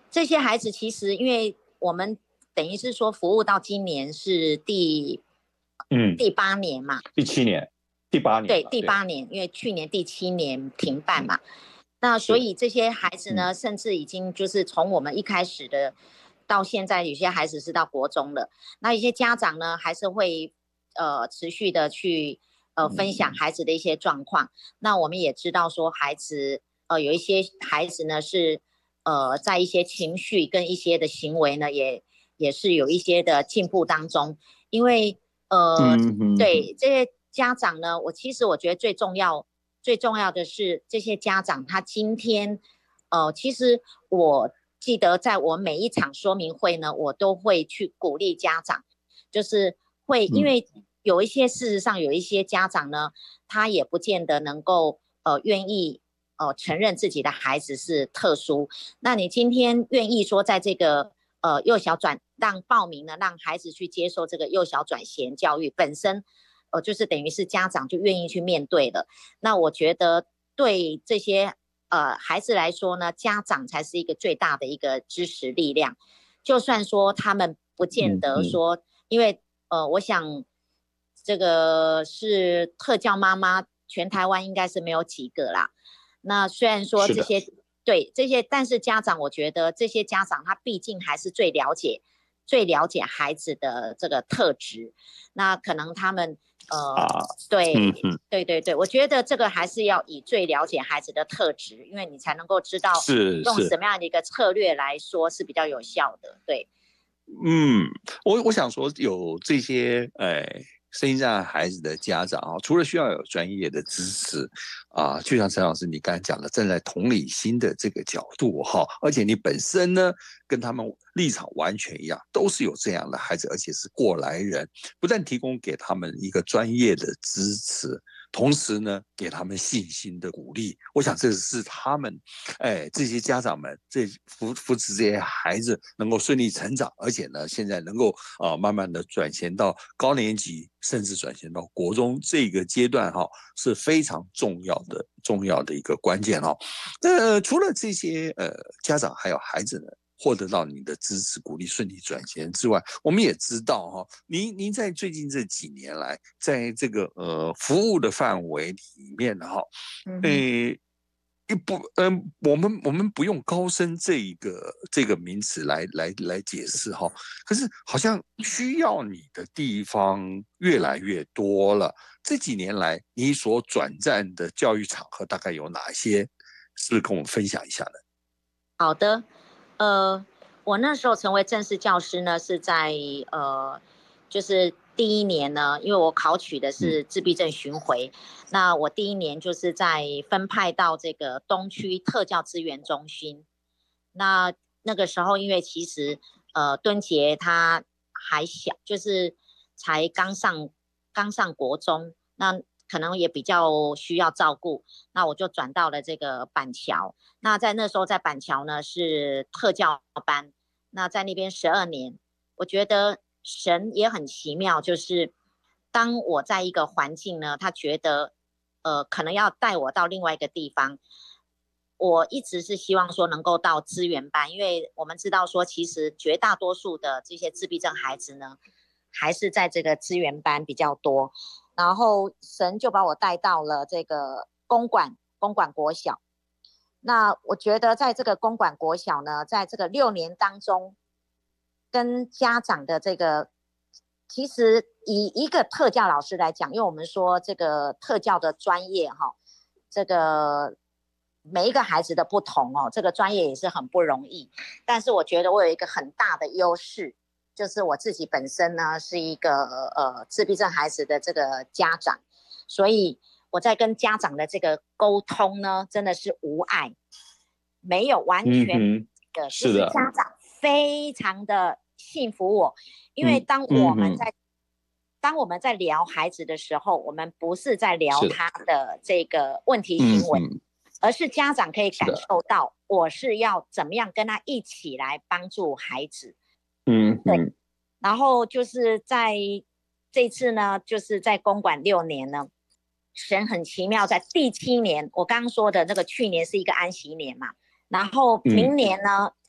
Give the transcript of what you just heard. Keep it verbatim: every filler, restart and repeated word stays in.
这些孩子其实因为我们等于是说服务到今年是第嗯第八年嘛， 第七年，第八年， 对，第八年，因为去年第七年停办嘛，嗯、那所以这些孩子呢，甚至已经就是从我们一开始的到现在，有些孩子是到国中了，那一些家长呢还是会呃持续的去呃分享孩子的一些状况，嗯、那我们也知道说孩子呃有一些孩子呢是呃在一些情绪跟一些的行为呢也也是有一些的进步当中，因为呃、嗯、对这些家长呢，我其实我觉得最重要最重要的是这些家长他今天呃其实我记得在我每一场说明会呢，我都会去鼓励家长，就是会因为有一些事实上有一些家长呢，他也不见得能够呃愿意呃承认自己的孩子是特殊。那你今天愿意说在这个呃幼小转让报名呢，让孩子去接受这个幼小转衔教育本身，呃就是等于是家长就愿意去面对了。那我觉得对这些呃孩子来说呢，家长才是一个最大的一个支持力量。就算说他们不见得说，嗯嗯因为呃我想这个是特教妈妈，全台湾应该是没有几个啦。那虽然说这些对这些，但是家长我觉得这些家长他毕竟还是最了解最了解孩子的这个特质，那可能他们呃、啊、对、嗯、对对对，我觉得这个还是要以最了解孩子的特质，因为你才能够知道用什么样的一个策略来说是比较有效的。对， 嗯，我我想说有这些呃身心障碍孩子的家长啊，除了需要有专业的支持啊，就像陈老师你刚才讲的，站在同理心的这个角度哈，而且你本身呢跟他们立场完全一样，都是有这样的孩子，而且是过来人，不但提供给他们一个专业的支持，同时呢给他们信心的鼓励。我想这是他们哎这些家长们这扶扶持这些孩子能够顺利成长，而且呢现在能够啊、呃、慢慢的转衔到高年级，甚至转衔到国中这个阶段哈、哦，是非常重要的重要的一个关键哈、哦。那除了这些呃家长还有孩子呢，获得到你的支持鼓励顺利转衔之外，我们也知道哈、哦，您您在最近这几年来，在这个呃服务的范围里面哈、哦，呃。不，嗯、呃，我们我们不用高深这一个这个名词来来来解释哈，可是好像需要你的地方越来越多了。这几年来，你所转战的教育场合大概有哪些？是不是跟我们分享一下呢？ 好的，呃，我那时候成为正式教师呢，是在呃，就是第一年呢，因为我考取的是自闭症巡回，嗯、那我第一年就是在分派到这个东区特教资源中心。那那个时候，因为其实呃，敦杰他还小，就是才刚上刚上国中，那可能也比较需要照顾，那我就转到了这个板桥。那在那时候在板桥呢是特教班，那在那边十二年，我觉得神也很奇妙，就是当我在一个环境呢，他觉得呃可能要带我到另外一个地方，我一直是希望说能够到资源班，因为我们知道说其实绝大多数的这些自闭症孩子呢，还是在这个资源班比较多，然后神就把我带到了这个公馆公馆国小。那我觉得在这个公馆国小呢，在这个六年当中，跟家长的这个，其实以一个特教老师来讲，因为我们说这个特教的专业哈，这个每一个孩子的不同哦，这个专业也是很不容易。但是我觉得我有一个很大的优势，就是我自己本身呢是一个呃自闭症孩子的这个家长，所以我在跟家长的这个沟通呢，真的是无碍，没有完全的，嗯、就是家长非常的信服我，因为当我们在、嗯、当我们在聊孩子的时候，我们不是在聊他的这个问题行为，嗯、而是家长可以感受到我是要怎么样跟他一起来帮助孩子。嗯，对。然后就是在这次呢，就是在公馆六年呢。神很奇妙，在第七年，我刚刚说的那个去年是一个安息年嘛，然后明年呢，